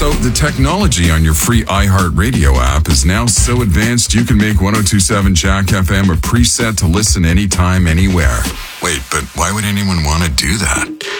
So, the technology on your free iHeartRadio app is now so advanced you can make 1027 Jack FM a preset to listen anytime, anywhere. Wait, but why would anyone want to do that?